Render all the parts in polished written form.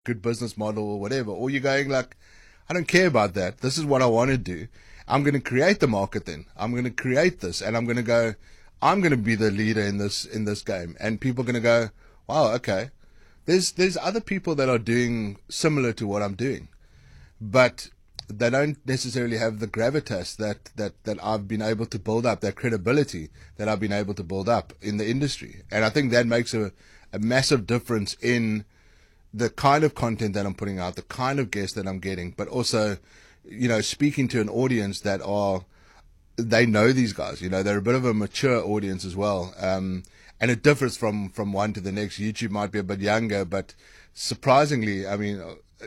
good business model or whatever, or you're going like, I don't care about that. This is what I want to do. I'm going to create the market then. I'm going to create this, and I'm going to be the leader in this game. And people are going to go, wow, okay. There's other people that are doing similar to what I'm doing, but they don't necessarily have the gravitas that I've been able to build up, that credibility that I've been able to build up in the industry. And I think that makes a massive difference in the kind of content that I'm putting out, the kind of guests that I'm getting, but also, speaking to an audience they know these guys, they're a bit of a mature audience as well. And it differs from one to the next. YouTube might be a bit younger, but surprisingly, I mean,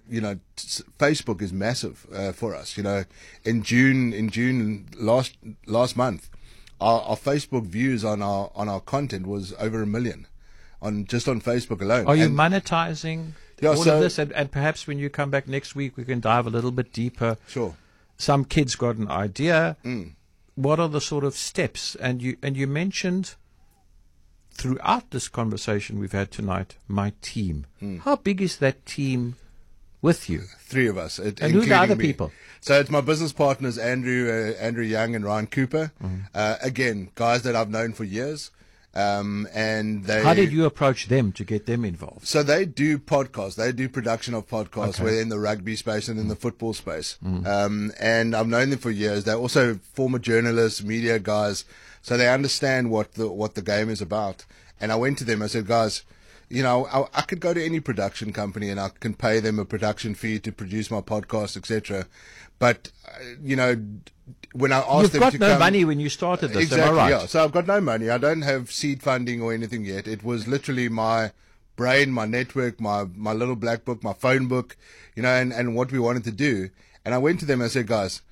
Facebook is massive for us. In June last month, our Facebook views on our content was over 1 million just on Facebook alone. Are you monetizing all of this? And perhaps when you come back next week, we can dive a little bit deeper. Sure. Some kids got an idea. What are the sort of steps? And you mentioned throughout this conversation we've had tonight, my team. How big is that team with you? 3 of us. And who are the other people? So it's my business partners, Andrew Young and Ryan Cooper. Again, guys that I've known for years. And how did you approach them to get them involved? So they do podcasts. They do production of podcasts. Okay. We're in the rugby space and in the football space. And I've known them for years. They're also former journalists, media guys. So they understand what the game is about. And I went to them. I said, guys, I could go to any production company and I can pay them a production fee to produce my podcast, etc. But, when I asked them to come... You've got no money when you started this, exactly, am I right? Yeah. So I've got no money. I don't have seed funding or anything yet. It was literally my brain, my network, my little black book, my phone book, and what we wanted to do. And I went to them and I said, guys,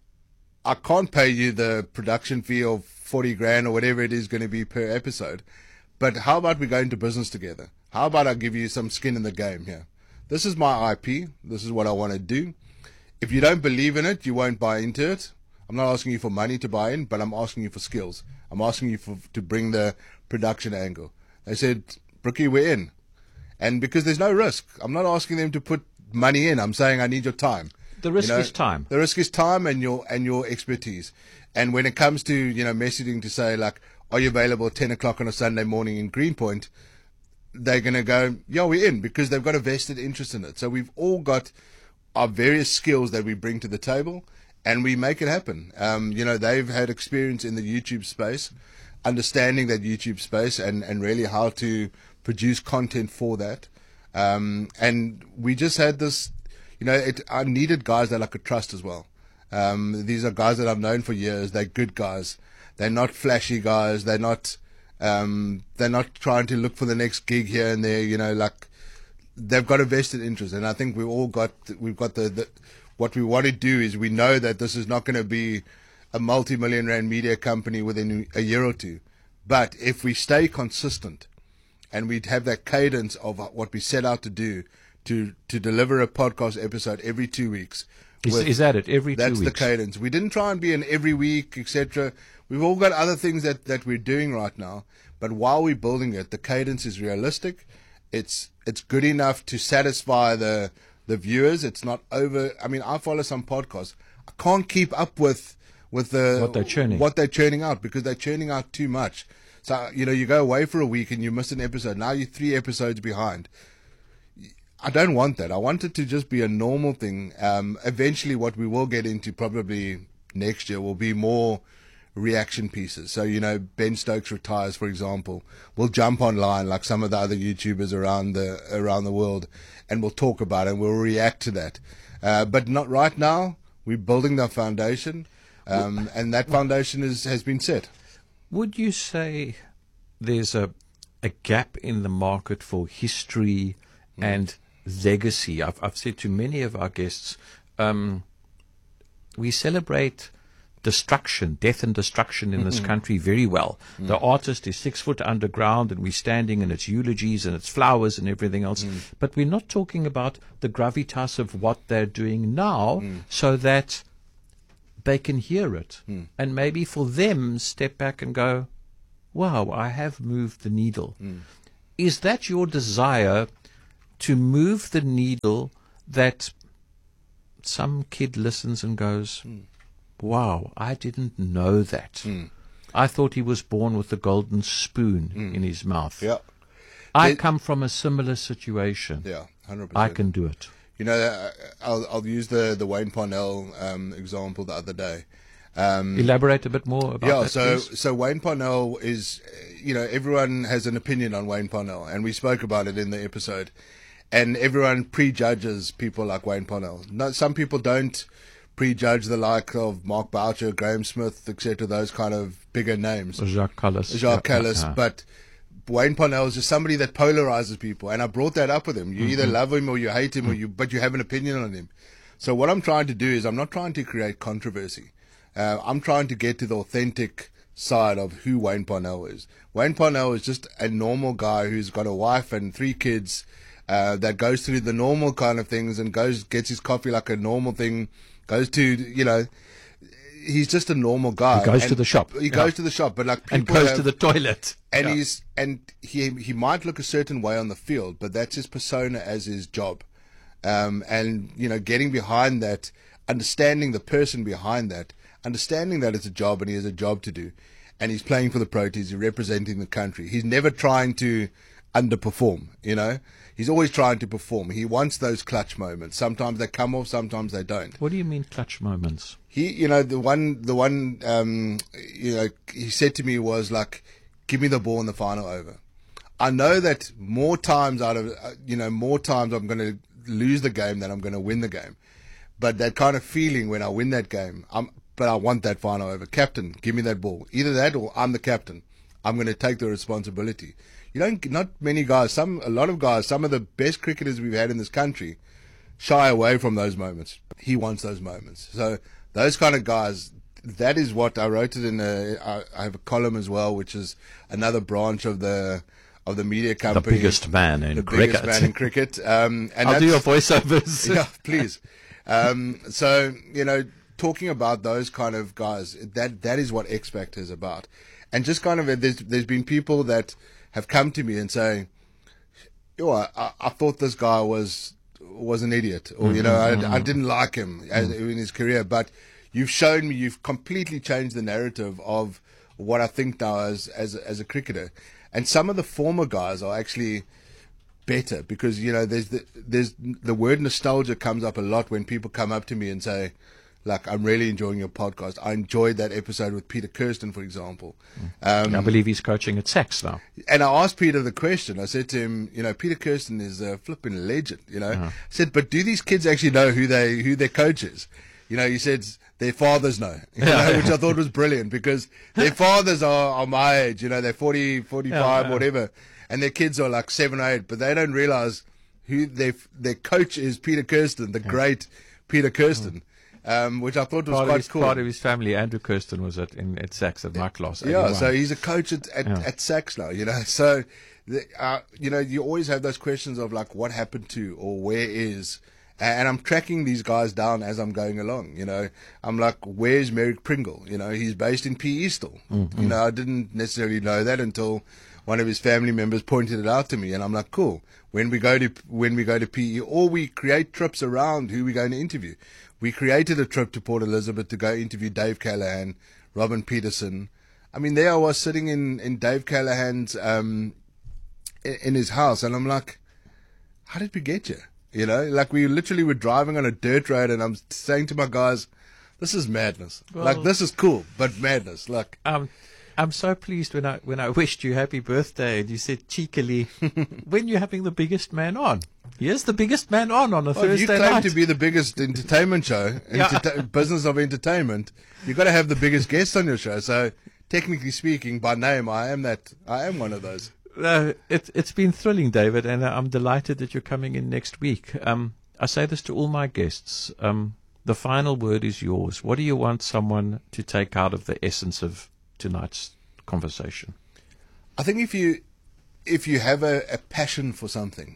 I can't pay you the production fee of 40 grand or whatever it is going to be per episode. But how about we go into business together? How about I give you some skin in the game here? This is my IP. This is what I want to do. If you don't believe in it, you won't buy into it. I'm not asking you for money to buy in, but I'm asking you for skills. I'm asking you to bring the production angle. They said, Brookie, we're in. And because there's no risk, I'm not asking them to put money in. I'm saying I need your time. The risk is time. The risk is time and your expertise. And when it comes to, messaging to say, like, are you available at 10 o'clock on a Sunday morning in Greenpoint? They're going to go, yeah, we're in, because they've got a vested interest in it. So we've all got our various skills that we bring to the table, and we make it happen. They've had experience in the YouTube space, understanding that YouTube space and really how to produce content for that. And we just had this, I needed guys that I could trust as well. These are guys that I've known for years. They're good guys. They're not flashy guys. They're not trying to look for the next gig here and there, they've got a vested interest. And I think we've got the what we want to do is, we know that this is not going to be a multi-million rand media company within a year or two. But if we stay consistent and we have that cadence of what we set out to do, to deliver a podcast episode every 2 weeks. Is that it? Every 2 weeks? That's the cadence. We didn't try and be an every week, etc. We've all got other things that we're doing right now. But while we're building it, the cadence is realistic. It's good enough to satisfy the viewers. It's not over. I mean, I follow some podcasts. I can't keep up with what they're churning out, because they're churning out too much. So, you go away for a week and you miss an episode. Now you're 3 episodes behind. I don't want that. I want it to just be a normal thing. Eventually what we will get into probably next year will be more reaction pieces. So, Ben Stokes retires, for example. We'll jump online like some of the other YouTubers around the world, and we'll talk about it and we'll react to that. But not right now. We're building the foundation, and that foundation has been set. Would you say there's a gap in the market for history and legacy? I've said to many of our guests, we celebrate death and destruction in this country very well. The artist is 6 foot underground and we're standing and it's eulogies and it's flowers and everything else. But we're not talking about the gravitas of what they're doing now, so that they can hear it. And maybe for them, step back and go, wow, I have moved the needle. Is that your desire to move the needle that some kid listens and goes, wow, I didn't know that. I thought he was born with a golden spoon in his mouth. Yeah. I come from a similar situation. Yeah, 100%. I can do it. You know, I'll use the Wayne Parnell example the other day. Elaborate a bit more about that, please. So Wayne Parnell is, you know, everyone has an opinion on Wayne Parnell, and we spoke about it in the episode. And everyone prejudges people like Wayne Parnell. No, some people don't prejudge the like of Mark Boucher, Graham Smith, etc., those kind of bigger names. Jacques Callis. But Wayne Parnell is just somebody that polarizes people, and I brought that up with him. You either love him or you hate him, but you have an opinion on him. So what I'm trying to do is I'm not trying to create controversy. I'm trying to get to the authentic side of who Wayne Parnell is. Wayne Parnell is just a normal guy who's got a wife and 3 kids, that goes through the normal kind of things and gets his coffee like a normal thing, goes to, you know, he's just a normal guy. He goes to the shop. He goes to the shop, but like people and goes to the toilet. And he might look a certain way on the field, but that's his persona as his job. And, you know, getting behind that, understanding the person behind that, understanding that it's a job and he has a job to do. And he's playing for the Proteas, he's representing the country. He's never trying to underperform, you know. He's always trying to perform. He wants those clutch moments. Sometimes they come off, sometimes they don't. What do you mean clutch moments? He, you know, the one, you know, he said to me was like, give me the ball in the final over. I know that more times I'm going to lose the game than I'm going to win the game. But that kind of feeling when I win that game, but I want that final over. Captain, give me that ball. Either that or I'm the captain. I'm going to take the responsibility. Not many guys, a lot of guys, some of the best cricketers we've had in this country shy away from those moments. He wants those moments. So those kind of guys, that is what I wrote it in I have a column as well, which is another branch of the media company. The biggest man in cricket. And I'll do your voiceovers. Yeah, please. So, you know, talking about those kind of guys, that is what X Factor is about. And just kind of, there's been people that have come to me and say, I thought this guy was an idiot, or, you know, I didn't like him in his career, but you've shown me, you've completely changed the narrative of what I think now as a cricketer. And some of the former guys are actually better because, you know, there's the word nostalgia comes up a lot when people come up to me and say, like, I'm really enjoying your podcast. I enjoyed that episode with Peter Kirsten, for example. I believe he's coaching at Sax now. And I asked Peter the question. I said to him, you know, Peter Kirsten is a flipping legend, you know. I said, but do these kids actually know who their coach is? You know, he said their fathers know, which I thought was brilliant because their fathers are my age, you know, they're 40, 45, whatever. And their kids are like 7 or 8, but they don't realize who their coach is, Peter Kirsten, the great Peter Kirsten. Which I thought was quite cool. Part of his family, Andrew Kirsten, was at Sax at my class. Yeah, so he's a coach at Sax now, you know. So, you know, you always have those questions of like, what happened to or where is, and I'm tracking these guys down as I'm going along, you know. I'm like, where's Merrick Pringle? You know, he's based in PE still. You know, I didn't necessarily know that until one of his family members pointed it out to me, and I'm like, cool. When we go to PE, or we create trips around who we're going to interview. We created a trip to Port Elizabeth to go interview Dave Callahan, Robin Peterson. I mean, there I was sitting in Dave Callahan's, in his house, and I'm like, how did we get here? You know, like we literally were driving on a dirt road, and I'm saying to my guys, this is madness. Well, like, this is cool, but madness. Like, I'm so pleased when I wished you happy birthday and you said cheekily, when you're having the biggest man on. Here's the biggest man on a Thursday night. You claim to be the biggest entertainment show, business of entertainment. You've got to have the biggest guests on your show. So, technically speaking, by name, I am one of those. It's been thrilling, David, and I'm delighted that you're coming in next week. I say this to all my guests. The final word is yours. What do you want someone to take out of the essence of tonight's conversation? I think if you have a passion for something,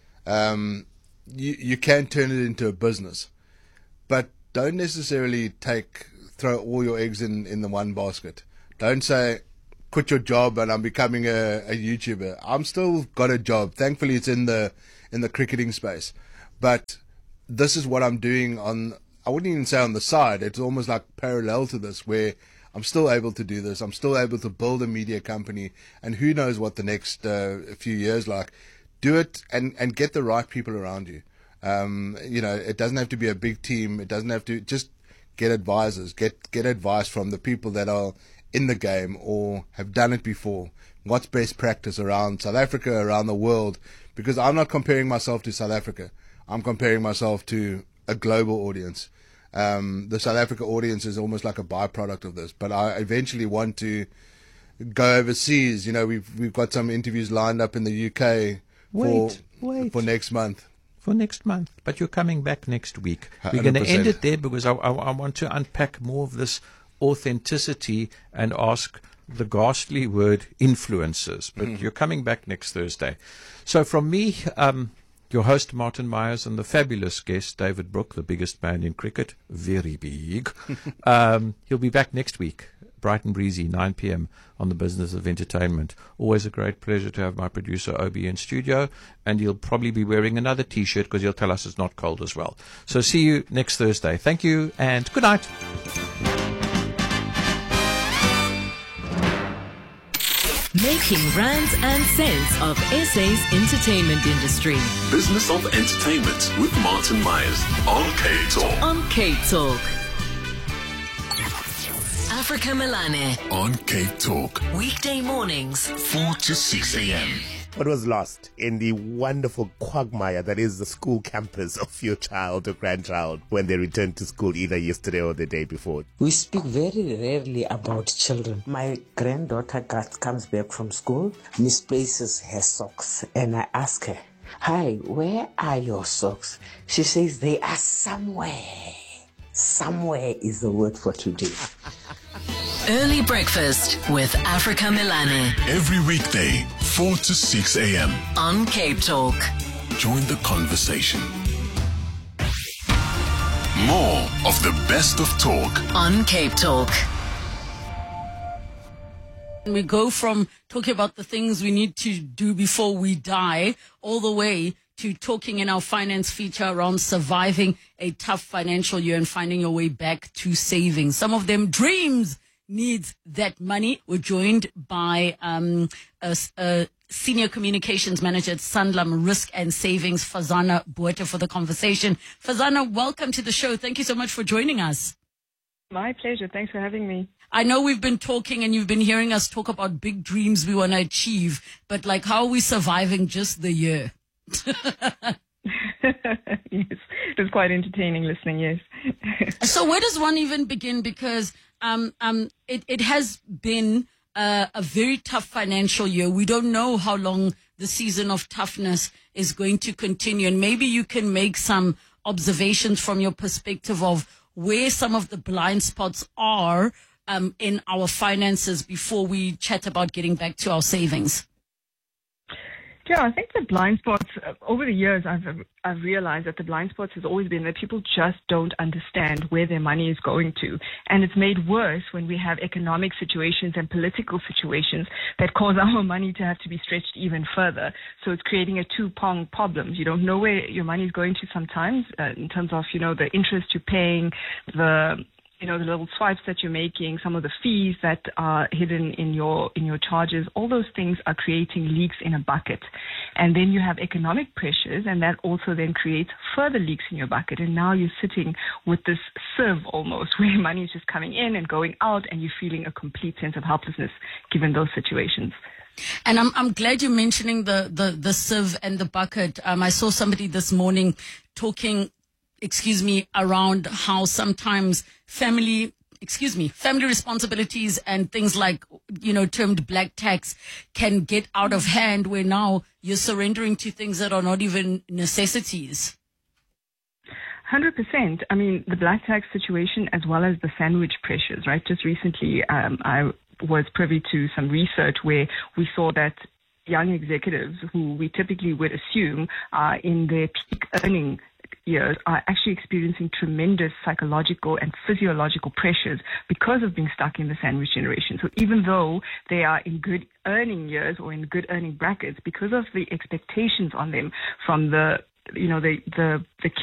you can turn it into a business, but don't necessarily throw all your eggs in the one basket. Don't say, quit your job and I'm becoming a YouTuber. I'm still got a job. Thankfully, it's in the in the cricketing space. But this is what I'm doing I wouldn't even say on the side. It's almost like parallel to this, where I'm still able to do this. I'm still able to build a media company, and who knows what the next few years like. Do it and get the right people around you. It doesn't have to be a big team. It doesn't have to, just get advisors, get advice from the people that are in the game or have done it before. What's best practice around South Africa, around the world? Because I'm not comparing myself to South Africa. I'm comparing myself to a global audience. The South Africa audience is almost like a byproduct of this, but I eventually want to go overseas. We've got some interviews lined up in the UK for next month. For next month, but you're coming back next week. We're going to end it there because I want to unpack more of this authenticity and ask the ghastly word influencers. But you're coming back next Thursday. So from me, your host Martin Myers and the fabulous guest David Brooke, the biggest man in cricket, very big. He'll be back next week. Bright and breezy, 9 p.m. on the Business of Entertainment. Always a great pleasure to have my producer Obi in studio, and he'll probably be wearing another T-shirt because he'll tell us it's not cold as well. So see you next Thursday. Thank you and good night. Making rands and cents of SA's entertainment industry. Business of Entertainment with Martin Myers on K-Talk. On K-Talk. Africa Melane. On K-Talk. Weekday mornings, 4 to 6 a.m. What was lost in the wonderful quagmire that is the school campus of your child or grandchild when they return to school either yesterday or the day before? We speak very rarely about children. My granddaughter comes back from school, misplaces her socks, and I ask her, "Hi, where are your socks?" She says, "They are somewhere." Somewhere is the word for today. Early breakfast with Africa Melane. Every weekday, 4 to 6 a.m. On Cape Talk. Join the conversation. More of the best of talk. On Cape Talk. We go from talking about the things we need to do before we die all the way to talking in our finance feature around surviving a tough financial year and finding your way back to saving. Some of them dreams needs that money. We're joined by a senior communications manager at Sanlam Risk and Savings, Fazana Botha, for the conversation. Fazana, welcome to the show. Thank you so much for joining us. My pleasure. Thanks for having me. I know we've been talking and you've been hearing us talk about big dreams we want to achieve, but like, how are we surviving just the year? Yes, it was quite entertaining listening, yes. So where does one even begin? Because it has been a very tough financial year. We don't know how long the season of toughness is going to continue. And maybe you can make some observations from your perspective of where some of the blind spots are in our finances before we chat about getting back to our savings. Yeah, I think the blind spots over the years, I've realized that the blind spots has always been that people just don't understand where their money is going to, and it's made worse when we have economic situations and political situations that cause our money to have to be stretched even further. So it's creating a two-pronged problem. You don't know where your money is going to sometimes, in terms of the interest you're paying, the little swipes that you're making, some of the fees that are hidden in your charges, all those things are creating leaks in a bucket. And then you have economic pressures, and that also then creates further leaks in your bucket. And now you're sitting with this sieve almost, where money is just coming in and going out, and you're feeling a complete sense of helplessness given those situations. And I'm glad you're mentioning the sieve and the bucket. I saw somebody this morning talking around how sometimes family responsibilities and things like, termed black tax can get out of hand, where now you're surrendering to things that are not even necessities. 100%. I mean, the black tax situation as well as the sandwich pressures, right? Just recently, I was privy to some research where we saw that young executives who we typically would assume are in their peak earning years are actually experiencing tremendous psychological and physiological pressures because of being stuck in the sandwich generation. So even though they are in good earning years or in good earning brackets, because of the expectations on them from the